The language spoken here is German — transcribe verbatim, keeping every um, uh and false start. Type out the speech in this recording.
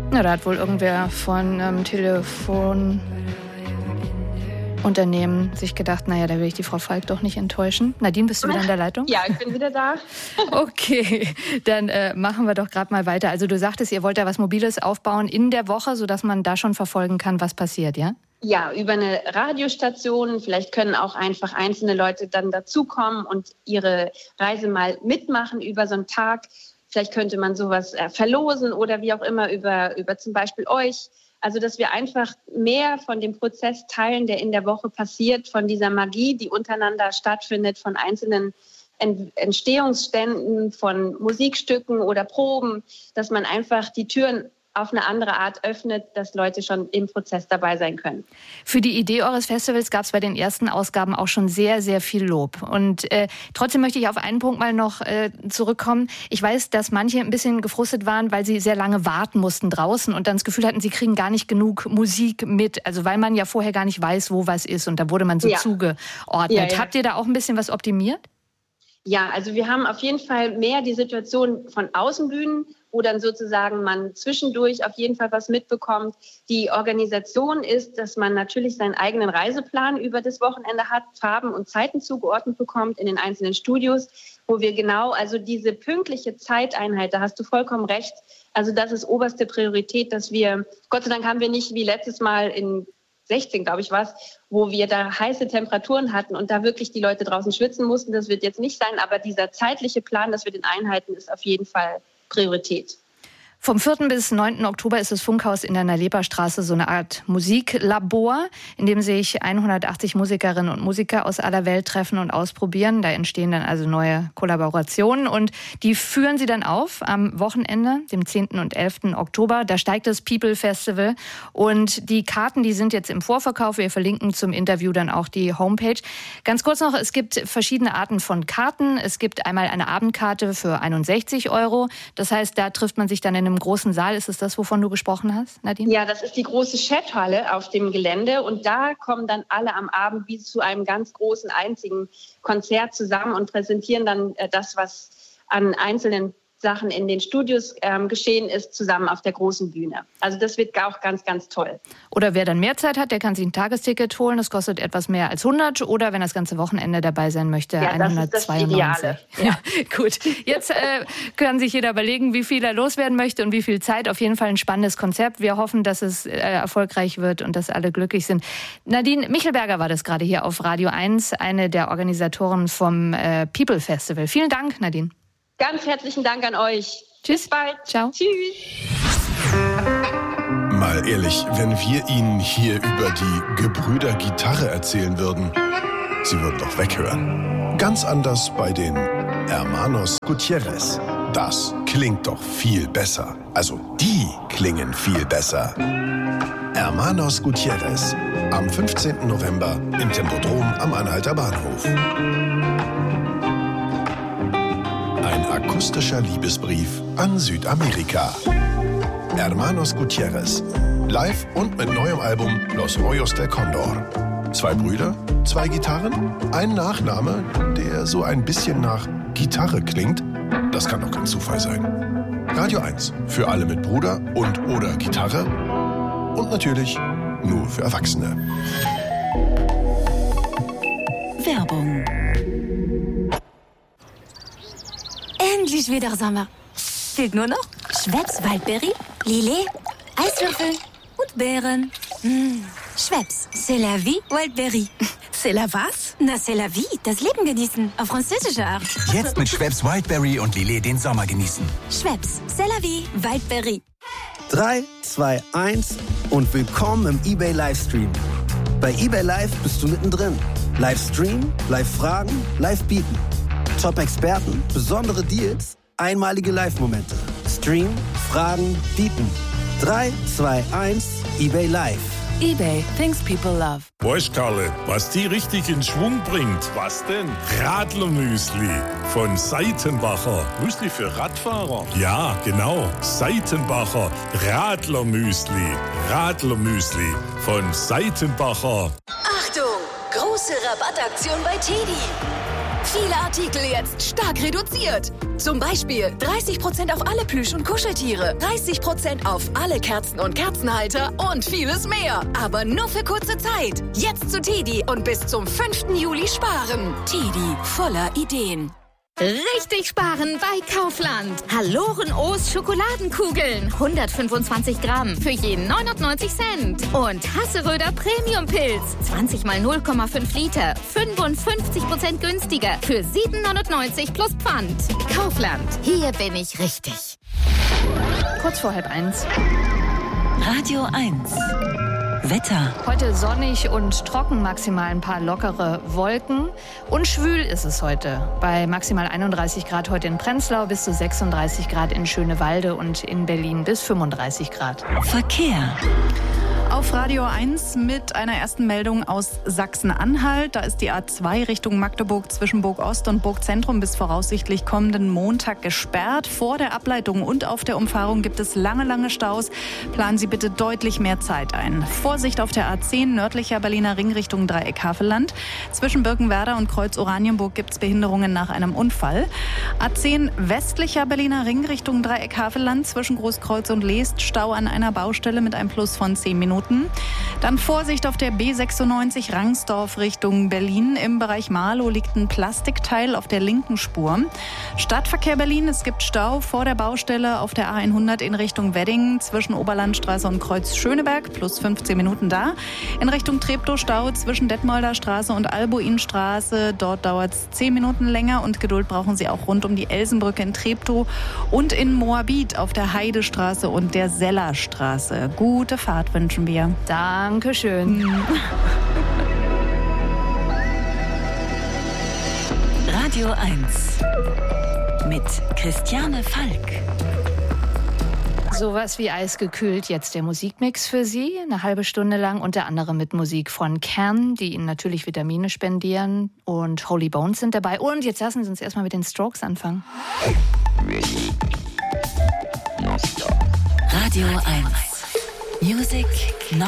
Na, da hat wohl irgendwer von ähm, Telefon... Unternehmen sich gedacht, naja, da will ich die Frau Falk doch nicht enttäuschen. Nadine, bist du wieder in der Leitung? Ja, ich bin wieder da. Okay, dann äh, machen wir doch gerade mal weiter. Also du sagtest, ihr wollt da was Mobiles aufbauen in der Woche, sodass man da schon verfolgen kann, was passiert, ja? Ja, über eine Radiostation. Vielleicht können auch einfach einzelne Leute dann dazukommen und ihre Reise mal mitmachen über so einen Tag. Vielleicht könnte man sowas äh, verlosen oder wie auch immer über, über zum Beispiel euch. Also, dass wir einfach mehr von dem Prozess teilen, der in der Woche passiert, von dieser Magie, die untereinander stattfindet, von einzelnen Entstehungsständen, von Musikstücken oder Proben, dass man einfach die Türen auf eine andere Art öffnet, dass Leute schon im Prozess dabei sein können. Für die Idee eures Festivals gab es bei den ersten Ausgaben auch schon sehr, sehr viel Lob. Und äh, trotzdem möchte ich auf einen Punkt mal noch äh, zurückkommen. Ich weiß, dass manche ein bisschen gefrustet waren, weil sie sehr lange warten mussten draußen und dann das Gefühl hatten, sie kriegen gar nicht genug Musik mit. Also weil man ja vorher gar nicht weiß, wo was ist. Und da wurde man so ja. zugeordnet. Ja, ja. Habt ihr da auch ein bisschen was optimiert? Ja, also wir haben auf jeden Fall mehr die Situation von Außenbühnen, wo dann sozusagen man zwischendurch auf jeden Fall was mitbekommt. Die Organisation ist, dass man natürlich seinen eigenen Reiseplan über das Wochenende hat, Farben und Zeiten zugeordnet bekommt in den einzelnen Studios, wo wir genau, also diese pünktliche Zeiteinheit, da hast du vollkommen recht, also das ist oberste Priorität, dass wir, Gott sei Dank haben wir nicht wie letztes Mal in sechzehn, glaube ich, was, wo wir da heiße Temperaturen hatten und da wirklich die Leute draußen schwitzen mussten. Das wird jetzt nicht sein, aber dieser zeitliche Plan, das wir den einhalten, ist auf jeden Fall Priorität. Vom vierten bis neunten Oktober ist das Funkhaus in der Nalepa-Straße so eine Art Musiklabor, in dem sich hundertachtzig Musikerinnen und Musiker aus aller Welt treffen und ausprobieren. Da entstehen dann also neue Kollaborationen und die führen sie dann auf am Wochenende, dem zehnten und elften Oktober. Da steigt das People Festival und die Karten, die sind jetzt im Vorverkauf. Wir verlinken zum Interview dann auch die Homepage. Ganz kurz noch, es gibt verschiedene Arten von Karten. Es gibt einmal eine Abendkarte für einundsechzig Euro. Das heißt, da trifft man sich dann in einem großen Saal. Ist es das, wovon du gesprochen hast, Nadine? Ja, das ist die große Chathalle auf dem Gelände und da kommen dann alle am Abend wie zu einem ganz großen, einzigen Konzert zusammen und präsentieren dann äh, das, was an einzelnen Sachen in den Studios ähm, geschehen ist, zusammen auf der großen Bühne. Also das wird auch ganz, ganz toll. Oder wer dann mehr Zeit hat, der kann sich ein Tagesticket holen. Das kostet etwas mehr als hundert. Oder wenn er das ganze Wochenende dabei sein möchte, ja, hundertzweiundneunzig. Ja, gut. Jetzt äh, kann sich jeder überlegen, wie viel er loswerden möchte und wie viel Zeit. Auf jeden Fall ein spannendes Konzept. Wir hoffen, dass es äh, erfolgreich wird und dass alle glücklich sind. Nadine Michelberger war das gerade hier auf Radio eins, eine der Organisatoren vom äh, People Festival. Vielen Dank, Nadine. Ganz herzlichen Dank an euch. Tschüss. Bis bald. Ciao. Tschüss. Mal ehrlich, wenn wir Ihnen hier über die Gebrüder Gitarre erzählen würden, Sie würden doch weghören. Ganz anders bei den Hermanos Gutierrez. Das klingt doch viel besser. Also die klingen viel besser. Hermanos Gutierrez. Am fünfzehnten November im Tempodrom am Anhalter Bahnhof. Ein akustischer Liebesbrief an Südamerika. Hermanos Gutierrez. Live und mit neuem Album Los Rollos del Condor. Zwei Brüder, zwei Gitarren, ein Nachname, der so ein bisschen nach Gitarre klingt. Das kann doch kein Zufall sein. Radio eins für alle mit Bruder und oder Gitarre. Und natürlich nur für Erwachsene. Werbung. Endlich wieder Sommer. Fehlt nur noch Schweppes Waldbeere, Lillet, Eiswürfel und Beeren. Mmh. Schweppes, c'est la vie, Wildberry. C'est la was? Na, c'est la vie, das Leben genießen, auf französische Art. Jetzt mit Schweppes Wildberry und Lillet den Sommer genießen. Schweppes, c'est la vie, Wildberry. drei, zwei, eins und willkommen im eBay Livestream. Bei eBay Live bist du mittendrin. Livestream, Live-Fragen, Live-Bieten. Top-Experten, besondere Deals, einmalige Live-Momente. Stream, Fragen, Bieten. drei, zwei, eins, eBay Live. eBay, things people love. Weißt Karle, was die richtig in Schwung bringt? Was denn? Radlermüsli von Seitenbacher. Müsli für Radfahrer? Ja, genau. Seitenbacher Radlermüsli. Radlermüsli von Seitenbacher. Achtung! Große Rabattaktion bei Teddy. Viele Artikel jetzt stark reduziert. Zum Beispiel dreißig Prozent auf alle Plüsch- und Kuscheltiere, dreißig Prozent auf alle Kerzen und Kerzenhalter und vieles mehr. Aber nur für kurze Zeit. Jetzt zu Tedi und bis zum fünften Juli sparen. Tedi, voller Ideen. Richtig sparen bei Kaufland. Haloren O's Schokoladenkugeln. hundertfünfundzwanzig Gramm für jeden neunundneunzig Cent. Und Hasseröder Premium Pilz. zwanzig mal null Komma fünf Liter. fünfundfünfzig Prozent günstiger für sieben neunundneunzig plus Pfand. Kaufland. Hier bin ich richtig. Kurz vor halb eins. Radio eins. Wetter. Heute sonnig und trocken, maximal ein paar lockere Wolken. Und schwül ist es heute. Bei maximal einunddreißig Grad heute in Prenzlau, bis zu sechsunddreißig Grad in Schönewalde und in Berlin bis fünfunddreißig Grad. Verkehr. Auf Radio eins mit einer ersten Meldung aus Sachsen-Anhalt. Da ist die A zwei Richtung Magdeburg zwischen Burg Ost und Burg Zentrum bis voraussichtlich kommenden Montag gesperrt. Vor der Ableitung und auf der Umfahrung gibt es lange, lange Staus. Planen Sie bitte deutlich mehr Zeit ein. Vorsicht auf der A zehn nördlicher Berliner Ring Richtung Dreieck Havelland. Zwischen Birkenwerder und Kreuz Oranienburg gibt es Behinderungen nach einem Unfall. A zehn westlicher Berliner Ring Richtung Dreieck Havelland. Zwischen Großkreuz und Leest Stau an einer Baustelle mit einem Plus von zehn Minuten. Dann Vorsicht auf der B sechsundneunzig Rangsdorf Richtung Berlin. Im Bereich Marlow liegt ein Plastikteil auf der linken Spur. Stadtverkehr Berlin, es gibt Stau vor der Baustelle auf der A hundert in Richtung Wedding zwischen Oberlandstraße und Kreuz Schöneberg, plus fünfzehn Minuten da. In Richtung Treptow Stau zwischen Detmolder Straße und Albuinstraße. Dort dauert es zehn Minuten länger und Geduld brauchen Sie auch rund um die Elsenbrücke in Treptow und in Moabit auf der Heidestraße und der Sellerstraße. Gute Fahrt wünschen wir. Dankeschön. Radio eins mit Christiane Falk. Sowas wie eisgekühlt, jetzt der Musikmix für Sie, eine halbe Stunde lang, unter anderem mit Musik von Can, die Ihnen natürlich Vitamine spendieren, und Holy Bones sind dabei. Und jetzt lassen Sie uns erstmal mit den Strokes anfangen. Radio eins. Music